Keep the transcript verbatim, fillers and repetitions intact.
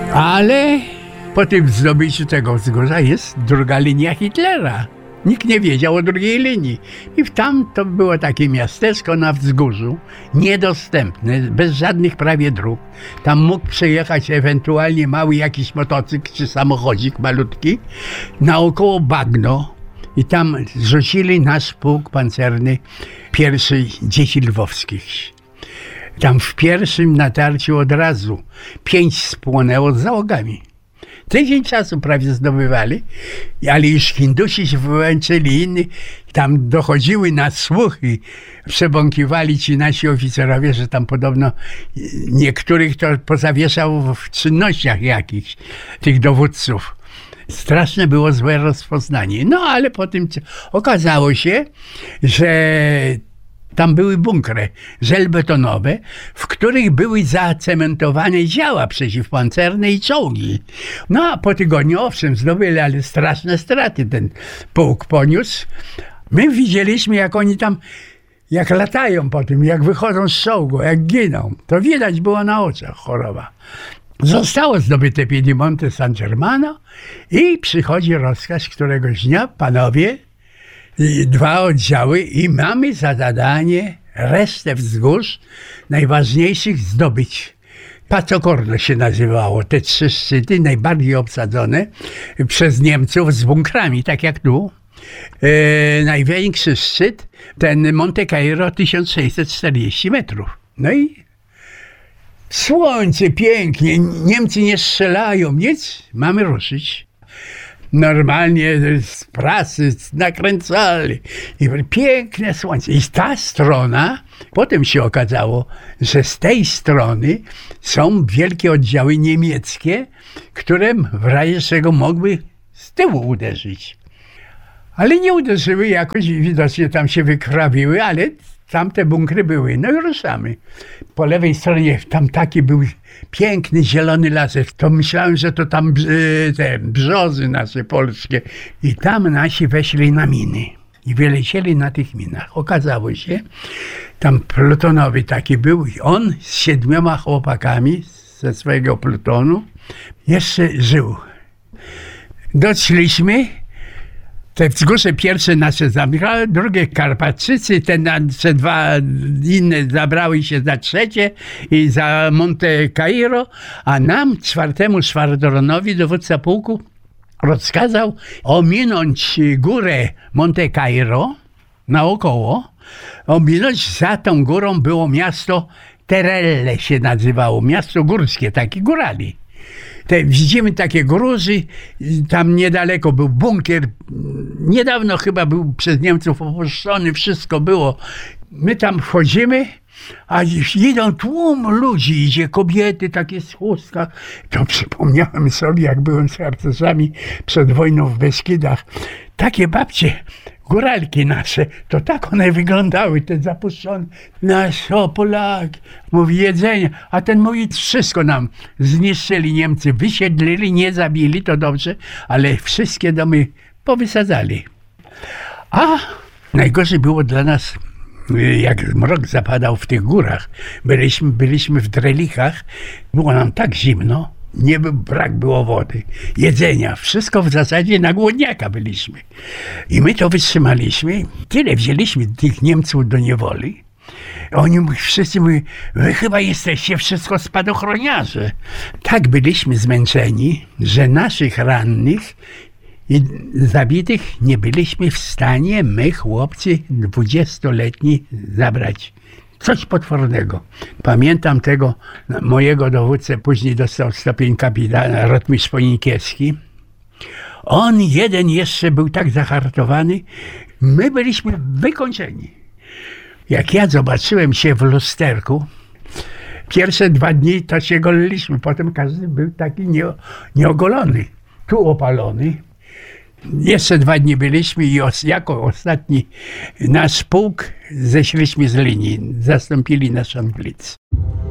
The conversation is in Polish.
Ale po tym zdobyciu tego wzgórza jest druga linia Hitlera. Nikt nie wiedział o drugiej linii. I tam to było takie miasteczko na wzgórzu, niedostępne, bez żadnych prawie dróg. Tam mógł przejechać ewentualnie mały jakiś motocykl czy samochodzik malutki, naokoło bagno. I tam zrzucili nasz pułk pancerny pierwszy dzieci lwowskich. Tam w pierwszym natarciu od razu pięć spłonęło z załogami. Tydzień czasu prawie zdobywali, ale już Hindusi się wyłączyli, inni tam dochodziły na słuchy, przebąkiwali ci nasi oficerowie, że tam podobno niektórych to pozawieszał w czynnościach jakichś, tych dowódców. Straszne było złe rozpoznanie. No ale potem okazało się, że tam były bunkry żelbetonowe, w których były zacementowane działa przeciwpancerne i czołgi. No a po tygodniu owszem zdobyli, ale straszne straty ten pułk poniósł. My widzieliśmy, jak oni tam, jak latają po tym, jak wychodzą z czołgu, jak giną. To widać było na oczach choroba. Zostało zdobyte Piedimonte San Germano i przychodzi rozkaz któregoś dnia, panowie, dwa oddziały i mamy za zadanie resztę wzgórz najważniejszych zdobyć. Patokorno się nazywało, te trzy szczyty najbardziej obsadzone przez Niemców z bunkrami, tak jak tu. E, największy szczyt, ten Monte Cairo, tysiąc sześćset czterdzieści metrów. No i słońce pięknie, Niemcy nie strzelają, nic, mamy ruszyć. Normalnie z prasy nakręcali. I piękne słońce. I ta strona, potem się okazało, że z tej strony są wielkie oddziały niemieckie, które w razie czego mogły z tyłu uderzyć. Ale nie uderzyły jakoś, widocznie tam się wykrawiły, ale tamte bunkry były. No i ruszamy. Po lewej stronie tam taki był piękny, zielony lasek. To myślałem, że to tam te brzozy nasze polskie. I tam nasi weszli na miny. I wylecieli na tych minach. Okazało się, tam plutonowy taki był. I on z siedmioma chłopakami ze swojego plutonu jeszcze żył. Doszliśmy. Te wzgórze pierwsze nasze zabrały, drugie Karpatczycy, te nasze dwa inne zabrały się za trzecie i za Monte Cairo, a nam, czwartemu szwadronowi, dowódca pułku, rozkazał ominąć górę Monte Cairo naokoło, ominąć, za tą górą było miasto Terelle się nazywało, miasto górskie, takie górali. Te, widzimy takie gruzy, tam niedaleko był bunkier, niedawno chyba był przez Niemców opuszczony, wszystko było. My tam wchodzimy, a idą tłum ludzi, idzie kobiety takie z chustkach. To przypomniałem sobie, jak byłem z harcerzami przed wojną w Beskidach. Takie babcie, góralki nasze, to tak one wyglądały, te zapuszczone. Nasz o Polak, mówi jedzenie, a ten mówi wszystko nam zniszczyli Niemcy, wysiedlili, nie zabili, to dobrze, ale wszystkie domy powysadzali. A najgorzej było dla nas, jak mrok zapadał w tych górach. Byliśmy, byliśmy w Drelichach, było nam tak zimno, nie był, brak było wody, jedzenia, wszystko w zasadzie na głodniaka byliśmy. I my to wytrzymaliśmy, tyle wzięliśmy tych Niemców do niewoli. Oni wszyscy mówią, wy chyba jesteście wszystko spadochroniarze. Tak byliśmy zmęczeni, że naszych rannych i zabitych nie byliśmy w stanie, my chłopcy dwudziestoletni, zabrać. Coś potwornego. Pamiętam tego mojego dowódcę, później dostał stopień kapitana, rotmistrz Ponikiewski. On jeden jeszcze był tak zahartowany, my byliśmy wykończeni. Jak ja zobaczyłem się w lusterku, pierwsze dwa dni to się goliliśmy, potem każdy był taki nie, nieogolony, tu opalony. Jeszcze dwa dni byliśmy i os, jako ostatni nasz pułk zeszliśmy z linii, zastąpili nas Anglicy.